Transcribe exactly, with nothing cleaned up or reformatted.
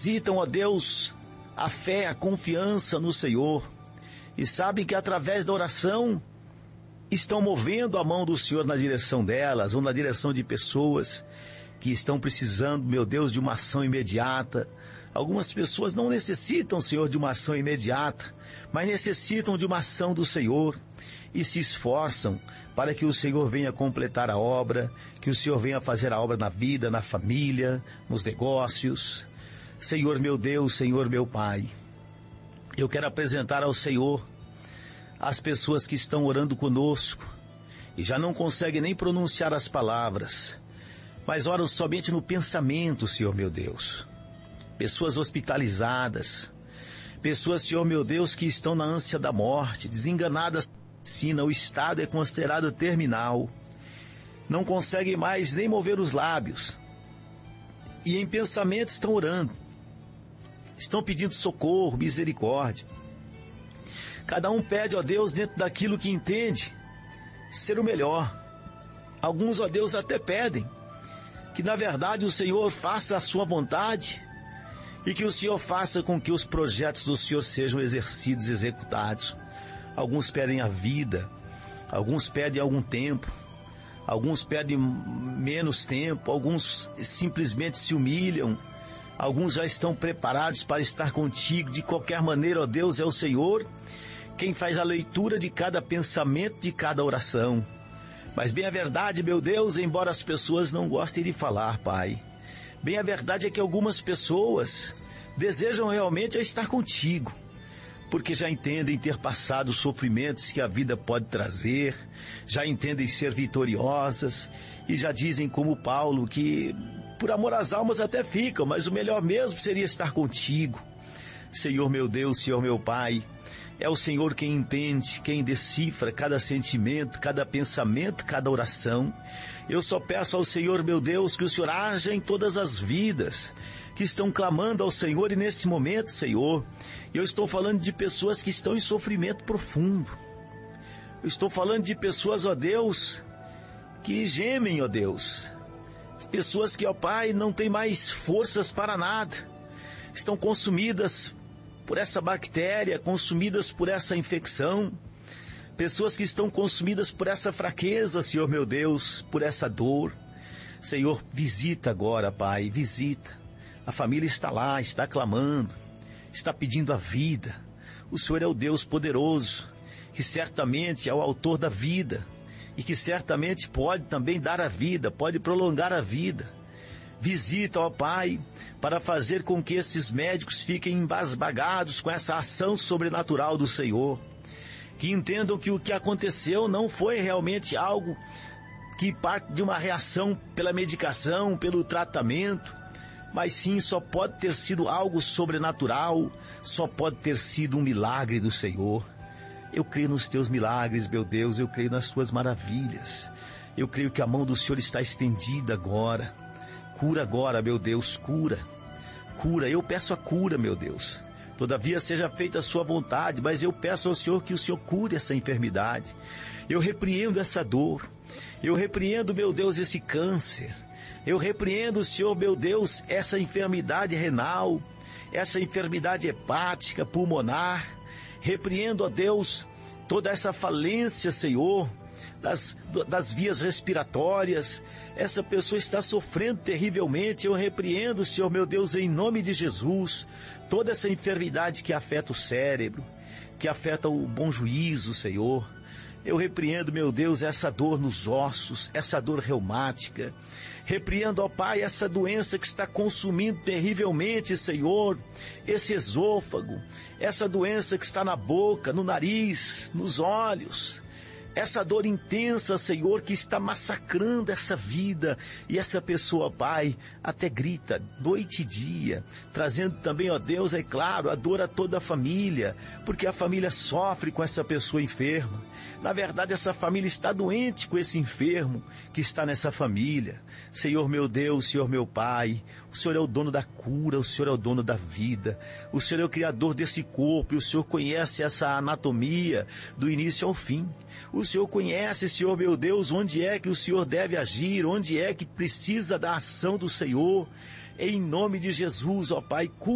depositam, ó Deus, a fé, a confiança no Senhor, e sabem que através da oração estão movendo a mão do Senhor na direção delas, ou na direção de pessoas que estão precisando, meu Deus, de uma ação imediata. Algumas pessoas não necessitam, Senhor, de uma ação imediata, mas necessitam de uma ação do Senhor e se esforçam para que o Senhor venha completar a obra, que o Senhor venha fazer a obra na vida, na família, nos negócios. Senhor meu Deus, Senhor meu Pai, eu quero apresentar ao Senhor as pessoas que estão orando conosco e já não conseguem nem pronunciar as palavras, mas oram somente no pensamento, Senhor meu Deus. Pessoas hospitalizadas, pessoas, Senhor meu Deus, que estão na ânsia da morte, desenganadas, sim, o estado é considerado terminal, não conseguem mais nem mover os lábios, e em pensamento estão orando, estão pedindo socorro, misericórdia. Cada um pede, ó Deus, dentro daquilo que entende ser o melhor. Alguns, ó Deus, até pedem que na verdade o Senhor faça a sua vontade e que o Senhor faça com que os projetos do Senhor sejam exercidos, executados. Alguns pedem a vida, alguns pedem algum tempo, alguns pedem menos tempo, alguns simplesmente se humilham, alguns já estão preparados para estar contigo. De qualquer maneira, ó Deus, é o Senhor quem faz a leitura de cada pensamento, de cada oração. Mas bem a verdade, meu Deus, embora as pessoas não gostem de falar, Pai, bem a verdade é que algumas pessoas desejam realmente estar contigo, porque já entendem ter passado os sofrimentos que a vida pode trazer, já entendem ser vitoriosas e já dizem como Paulo que por amor às almas até ficam, mas o melhor mesmo seria estar contigo. Senhor meu Deus, Senhor meu Pai, é o Senhor quem entende, quem decifra cada sentimento, cada pensamento, cada oração. Eu só peço ao Senhor, meu Deus, que o Senhor haja em todas as vidas que estão clamando ao Senhor. E nesse momento, Senhor, eu estou falando de pessoas que estão em sofrimento profundo. Eu estou falando de pessoas, ó Deus, que gemem, ó Deus. Pessoas que, ó Pai, não têm mais forças para nada. Estão consumidas por essa bactéria, consumidas por essa infecção, pessoas que estão consumidas por essa fraqueza, Senhor meu Deus, por essa dor. Senhor, visita agora, Pai, visita. A família está lá, está clamando, está pedindo a vida. O Senhor é o Deus poderoso, que certamente é o autor da vida, e que certamente pode também dar a vida, pode prolongar a vida. Visita, ó Pai, para fazer com que esses médicos fiquem embasbagados com essa ação sobrenatural do Senhor. Que entendam que o que aconteceu não foi realmente algo que parte de uma reação pela medicação, pelo tratamento, mas sim só pode ter sido algo sobrenatural, só pode ter sido um milagre do Senhor. Eu creio nos teus milagres, meu Deus, eu creio nas tuas maravilhas. Eu creio que a mão do Senhor está estendida agora. Cura agora, meu Deus, cura, cura, eu peço a cura, meu Deus. Todavia seja feita a sua vontade, mas eu peço ao Senhor que o Senhor cure essa enfermidade. Eu repreendo essa dor, eu repreendo, meu Deus, esse câncer. Eu repreendo, Senhor, meu Deus, essa enfermidade renal, essa enfermidade hepática, pulmonar. Repreendo, ó Deus, toda essa falência, Senhor, Das, das vias respiratórias. Essa pessoa está sofrendo terrivelmente. Eu repreendo, Senhor meu Deus, em nome de Jesus, toda essa enfermidade que afeta o cérebro, que afeta o bom juízo, Senhor. Eu repreendo, meu Deus, essa dor nos ossos, essa dor reumática. Repreendo, ó Pai, essa doença que está consumindo terrivelmente, Senhor, esse esôfago, essa doença que está na boca, no nariz, nos olhos. Essa dor intensa, Senhor, que está massacrando essa vida. E essa pessoa, Pai, até grita noite e dia, trazendo também, ó Deus, é claro, a dor a toda a família, porque a família sofre com essa pessoa enferma. Na verdade, essa família está doente com esse enfermo que está nessa família. Senhor meu Deus, Senhor meu Pai, o Senhor é o dono da cura, o Senhor é o dono da vida, o Senhor é o criador desse corpo, e o Senhor conhece essa anatomia do início ao fim. O Senhor conhece, Senhor meu Deus, onde é que o Senhor deve agir, onde é que precisa da ação do Senhor. Em nome de Jesus, ó Pai,